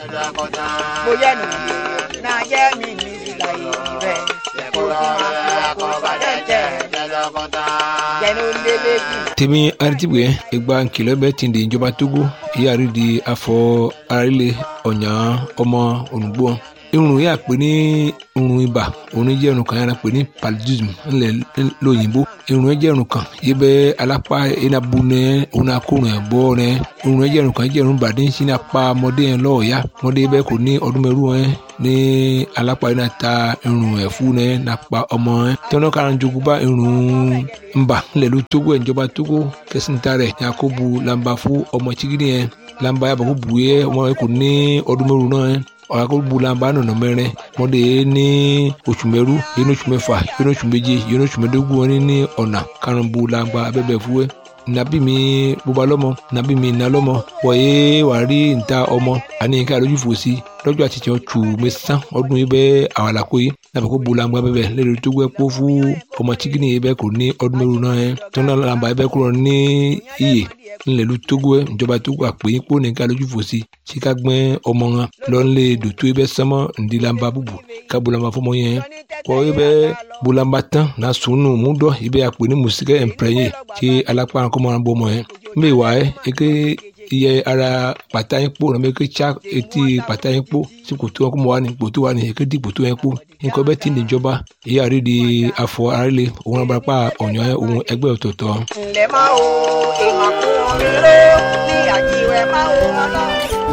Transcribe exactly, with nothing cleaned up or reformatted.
bóyá nìyí náà jẹ́ mi ní ìlà ìrẹ́ kó tí máa fi ọkọ̀ bàjẹ́ jẹ́ jẹ́nu lélẹ́bí. tèmi aritibu yẹn ìgbà nkìlọ̀ bẹ́ẹ̀ ti di ìjọba Togo ìyáàrí di afọ arílẹ̀ ọ̀nyà ọmọ ònùgbò irun yà pé ní irun ibà òun jẹ́ irun kan yàrá pé ní paludism ńlẹ̀ lóyìnbó irun jẹ́ irun kan yìí bẹ́ alápá iná bu ní òun akórun ẹ̀ bọ́ ní irun jẹ́ irun kan jẹ́ irun bàdé ń sin apá ọmọdé yẹn lọ́ọ̀ọ́yá ọmọdé bẹ́ẹ̀ kò ní ọdún mẹ́rù yẹn ní alápá iná ta irun ẹ̀ fún ní nàpá ọmọ yẹn tọ́nà kan jogun bá irun ńbà ńlẹ̀ ló Togo ẹ̀ ìjọba Togo kẹsìntà rẹ̀ yakubu lamba fún ọmọ chigidi yẹn lamba yàbọ̀ kó bu yẹ ọmọ yẹn kò ní ọdún mẹ́rù náà yẹn ọ̀rọ̀ bulamba nọ̀nà mẹ́rin mọ́dé ní oṣù mẹ́rú yẹn ní oṣù mẹ́fà yẹn ní oṣù méje yẹn ní oṣù mẹ́dógún wọn ní ọ̀nà karùn-ún bulamba abẹ́bẹ̀ fúwẹ́ nabi mi bóba lọ́mọ nabi mi iná lọ́mọ wọ̀nyé wà rí níta ọmọ àní ká lójú fò sí lọ́jọ́ àti tiẹ̀ tù mí sán ọdún yìí bẹ́ẹ̀ àwọn àlàkó yìí nàbẹ̀ kó bulamba bẹ́ẹ̀ lẹ́nu tó gbẹ́ kó fún ọmọ chikini yìí bẹ́ẹ̀ kò ní ọdún mẹ́rù náà yẹn tọ́nà làǹbà yìí bẹ́ẹ̀ kúrò ní iyè ńlẹ̀lú Togo ẹ̀ ìjọba Togo àpè yín kó nìkan lójú fò sí tí ká gbẹ́ ọmọ wọn lọ́nlé dòtó ibẹ̀ sánmọ́ ńdílamba búbu ká bulamba fọmọ yẹn kọ́ ibẹ̀ bulamba tán na sùnù múdọ̀ ibẹ̀ àpè ní mùsíkẹ́ ẹ̀ǹpẹ̀rẹ̀yìn tí alápá kọ́mọ́ náà bọ́ ọmọ yẹn mbẹ́ wà ẹ́ eke iye ara pàtà yín kpó nàbẹ́ eke tsa etí pàtà yín kpó sí kòtò wọn kó mọ wà ní kòtò wà ní eke di kòtò yẹn kpó nǹkan bẹ́ẹ̀ ti níjọba èyí àrídìí afọ arílẹ̀ òun abarapá ọ̀nyọ́ òun ẹgbẹ́ ọ̀tọ̀ọ̀tọ̀. ǹlẹ́ máa wo ìmọ̀kùnrin rẹ̀ ní àjíwẹ̀ máa wo ọlọ́run.